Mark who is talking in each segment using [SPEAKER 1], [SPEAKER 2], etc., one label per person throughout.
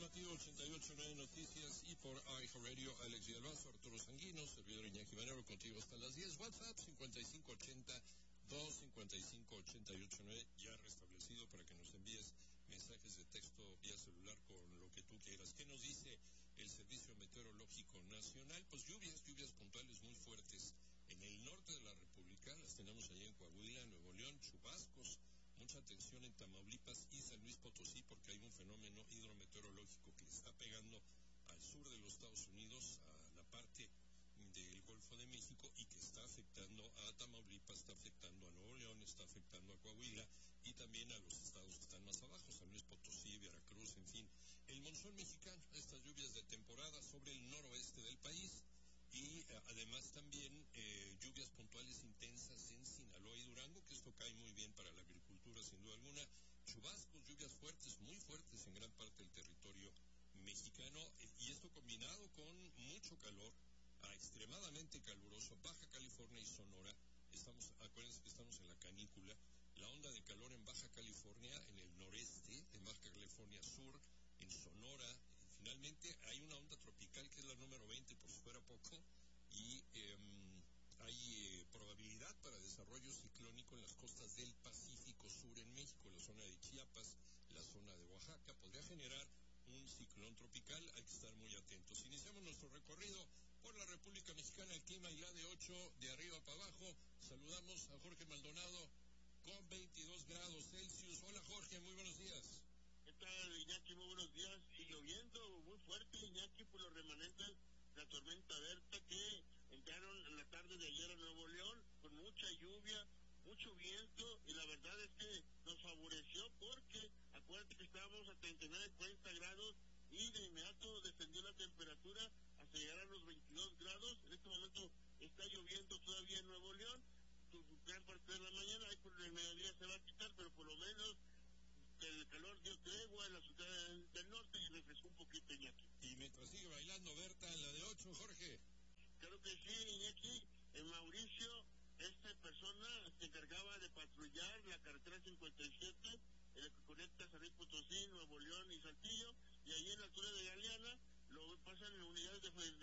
[SPEAKER 1] informativo 88.9 Noticias y por iHeartRadio, Alex Villalbazo, Arturo Sanguino, servidor Iñaki Manero, contigo hasta las 10. WhatsApp 5580-255-889, ya restablecido para que nos envíes mensajes de texto vía celular con lo que tú quieras. ¿Qué nos dice el Servicio Meteorológico Nacional? Pues lluvias puntuales muy fuertes en el norte de la República, las tenemos allá en Coahuila, Nuevo León, chubascos. Mucha atención en Tamaulipas y San Luis Potosí porque hay un fenómeno hidrometeorológico que está pegando al sur de los Estados Unidos, a la parte del Golfo de México, y que está afectando a Tamaulipas, está afectando a Nuevo León, está afectando a Coahuila y también a los estados que están más abajo, San Luis Potosí, Veracruz, en fin. El monzón mexicano, estas lluvias de temporada sobre el noroeste del país. Y además también lluvias puntuales intensas en Sinaloa y Durango, que esto cae muy bien para la agricultura sin duda alguna. Chubascos, lluvias fuertes, muy fuertes en gran parte del territorio mexicano, y esto combinado con mucho calor, extremadamente caluroso. Baja California y Sonora, acuérdense que estamos en la canícula. La onda de calor en Baja California, en el noreste, en Baja California Sur, en Sonora. Finalmente hay una onda tropical que es la número 20, por si fuera poco, y hay probabilidad para desarrollo ciclónico en las costas del Pacífico Sur en México, la zona de Chiapas, la zona de Oaxaca. Podría generar un ciclón tropical, hay que estar muy atentos. Iniciamos nuestro recorrido por la República Mexicana, el clima irá de 8 de arriba para abajo. Saludamos a Jorge Maldonado con 22 grados Celsius. Hola Jorge, muy buenos días.
[SPEAKER 2] ¿Qué tal, Iñaki? Muy buenos días. Y lloviendo muy fuerte, Iñaki, por los remanentes de la tormenta Berta que entraron en la tarde de ayer a Nuevo León con mucha lluvia, mucho viento, y la verdad es que nos favoreció porque acuérdate que estábamos a 39, 40 grados y de inmediato descendió la temperatura hasta llegar a los 22 grados. En este momento está lloviendo todavía en Nuevo León, gran parte de la mañana, ahí por el mediodía se va a quitar, pero por lo menos el calor dio tregua en la ciudad del norte y refrescó un poquito, Iñaki.
[SPEAKER 1] Y mientras sigue bailando Berta en la de 8, Jorge.
[SPEAKER 2] Claro que sí, Iñaki. Mauricio, esta persona se encargaba de patrullar la carretera 57, que conecta San Luis Potosí, Nuevo León y Saltillo, y ahí en la altura de Galeana lo pasan en unidades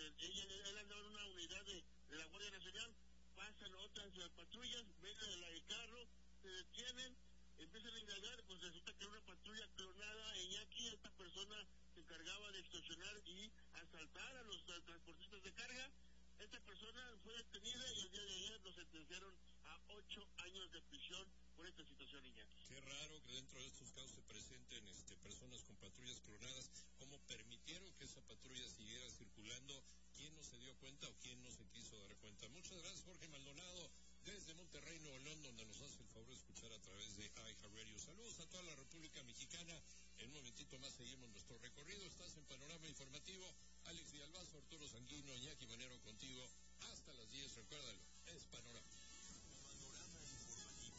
[SPEAKER 2] él andaba en una unidad de la Guardia Nacional, pasan otras patrullas, ven el carro, se detienen, empiezan a indagar, pues resulta que era una patrulla clonada. Iñaki, esta persona se encargaba de extorsionar y asaltar a los transportistas de carga. Esta persona fue detenida y el día de ayer lo sentenciaron a 8 años de prisión por esta situación, Iñaki.
[SPEAKER 1] Qué raro que dentro de estos casos se presenten personas con patrullas clonadas. ¿Cómo permitieron que esa patrulla siguiera circulando? ¿Quién no se dio cuenta o quién no se quiso dar cuenta? Muchas gracias, Jorge Maldonado, desde Monterrey, Nuevo León, donde nos hace el favor de escuchar a través de iHeartRadio. Saludos a toda la República Mexicana. En un momentito más seguimos nuestro recorrido. Estás en Panorama Informativo. Alex Villalbazo, Arturo Sanguino, Iñaki Manero contigo hasta las 10. Recuérdalo, es Panorama. Panorama Informativo.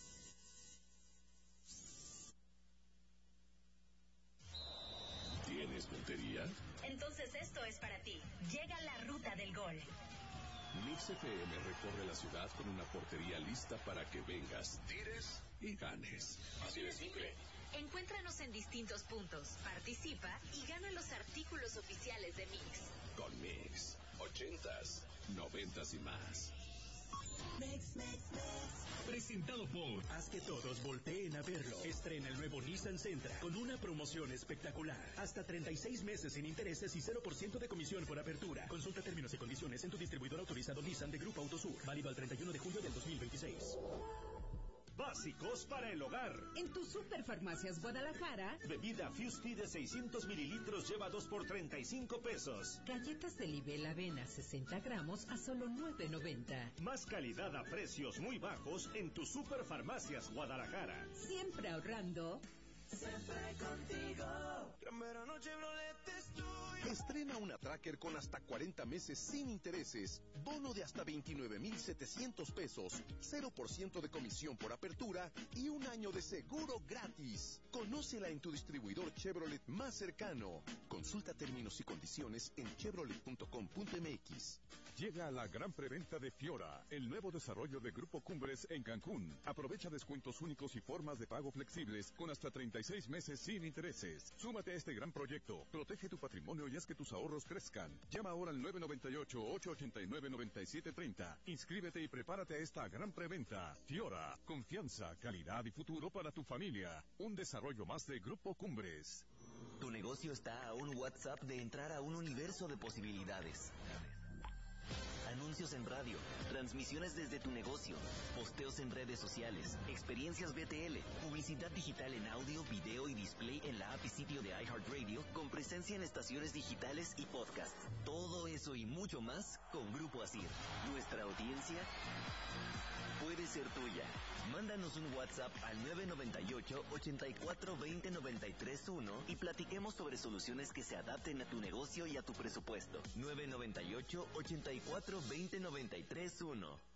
[SPEAKER 3] ¿Tienes puntería?
[SPEAKER 4] Entonces esto es para ti. Llega la Ruta del Gol.
[SPEAKER 3] Mix FM recorre la ciudad con una portería lista para que vengas, tires y ganes. Así de simple.
[SPEAKER 4] Encuéntranos en distintos puntos, participa y gana los artículos oficiales de Mix.
[SPEAKER 3] Con Mix, 80s, 90s y más.
[SPEAKER 5] Mix. Presentado por Haz que todos volteen a verlo. Estrena el nuevo Nissan Sentra con una promoción espectacular. Hasta 36 meses sin intereses y 0% de comisión por apertura. Consulta términos y condiciones en tu distribuidor autorizado Nissan de Grupo Autosur. Válido al 31 de julio del 2026.
[SPEAKER 6] Básicos para el hogar.
[SPEAKER 7] En tu Superfarmacias Guadalajara.
[SPEAKER 6] Bebida Fusti de 600 mililitros lleva 2 por 35 pesos.
[SPEAKER 7] Galletas de Libel Avena 60 gramos a solo $9.90.
[SPEAKER 6] Más calidad a precios muy bajos en tu Superfarmacias Guadalajara.
[SPEAKER 7] Siempre ahorrando.
[SPEAKER 5] Siempre contigo. Gran verano Chevrolet es tuyo.
[SPEAKER 8] Estrena una Tracker con hasta 40 meses sin intereses, bono de hasta 29,700 pesos, 0% de comisión por apertura y un año de seguro gratis. Conócela en tu distribuidor Chevrolet más cercano. Consulta términos y condiciones en chevrolet.com.mx.
[SPEAKER 9] Llega la gran preventa de Fiora, el nuevo desarrollo de Grupo Cumbres en Cancún. Aprovecha descuentos únicos y formas de pago flexibles con hasta 36 meses sin intereses. Súmate a este gran proyecto. Protege tu patrimonio y haz que tus ahorros crezcan. Llama ahora al 998-889-9730. Inscríbete y prepárate a esta gran preventa. Fiora, confianza, calidad y futuro para tu familia. Un desarrollo más de Grupo Cumbres.
[SPEAKER 10] Tu negocio está a un WhatsApp de entrar a un universo de posibilidades. Anuncios en radio, transmisiones desde tu negocio, posteos en redes sociales, experiencias BTL, publicidad digital en audio, video y display en la app y sitio de iHeartRadio, con presencia en estaciones digitales y podcast. Todo eso y mucho más con Grupo Asir. Nuestra audiencia puede ser tuya. Mándanos un WhatsApp al 998-8420-931 y platiquemos sobre soluciones que se adapten a tu negocio y a tu presupuesto. 998-8420-931.